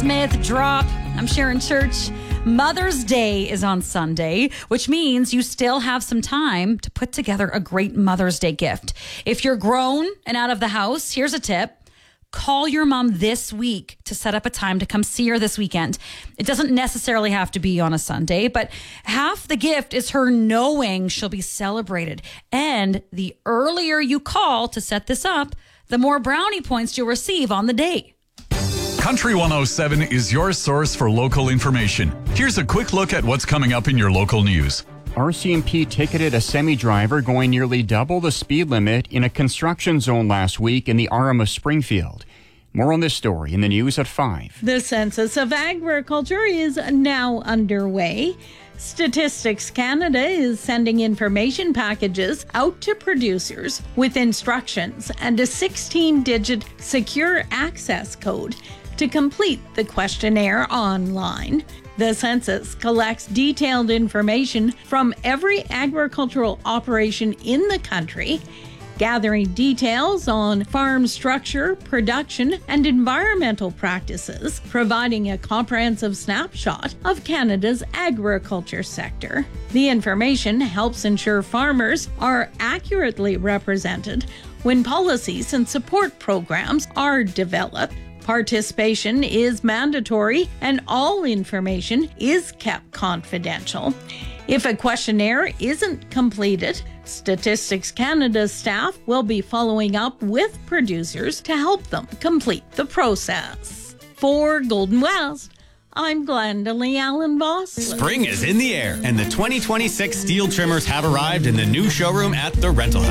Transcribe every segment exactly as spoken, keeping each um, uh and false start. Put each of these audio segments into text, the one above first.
Smith drop. I'm Sharon Church. Mother's Day is on Sunday, which means you still have some time to put together a great Mother's Day gift. If you're grown and out of the house, here's a tip. Call your mom this week to set up a time to come see her this weekend. It doesn't necessarily have to be on a Sunday, but half the gift is her knowing she'll be celebrated. And the earlier you call to set this up, the more brownie points you'll receive on the day. Country one oh seven is your source for local information. Here's a quick look at what's coming up in your local news. R C M P ticketed a semi-driver going nearly double the speed limit in a construction zone last week in the Aram of Springfield. More on this story in the news at five. The Census of Agriculture is now underway. Statistics Canada is sending information packages out to producers with instructions and a sixteen-digit secure access code to complete the questionnaire online. The census collects detailed information from every agricultural operation in the country, gathering details on farm structure, production, and environmental practices, providing a comprehensive snapshot of Canada's agriculture sector. The information helps ensure farmers are accurately represented when policies and support programs are developed. Participation is mandatory and all information is kept confidential. If a questionnaire isn't completed, Statistics Canada's staff will be following up with producers to help them complete the process. For Golden West, I'm Glendalee Allen Voss. Spring is in the air, and the twenty twenty-six steel trimmers have arrived in the new showroom at the Rental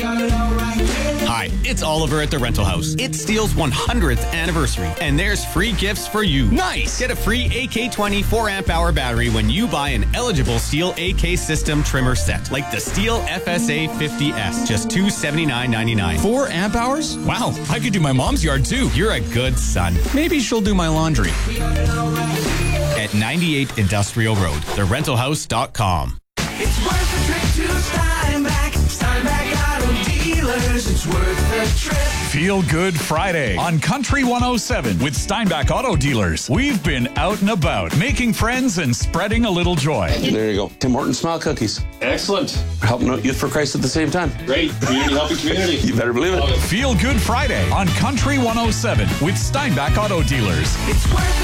House. Hi, it's Oliver at the Rental House. It's Steel's one hundredth anniversary, and there's free gifts for you. Nice! Get a free A K twenty four amp hour battery when you buy an eligible Steel A K system trimmer set, like the Steel F S A fifty S, just two hundred seventy-nine ninety-nine. Four amp hours? Wow, I could do my mom's yard too. You're a good son. Maybe she'll do my laundry. At ninety-eight Industrial Road, the rental house dot com. It's worth the trip to Steinbach. Steinbach Auto Dealers. It's worth the trip. Feel Good Friday on Country one oh seven with Steinbach Auto Dealers. We've been out and about, making friends and spreading a little joy. There you go. Tim Hortons Smile Cookies. Excellent. Helping out Youth for Christ at the same time. Great. Community helping community. You better believe it. Feel Good Friday on Country one oh seven with Steinbach Auto Dealers. It's worth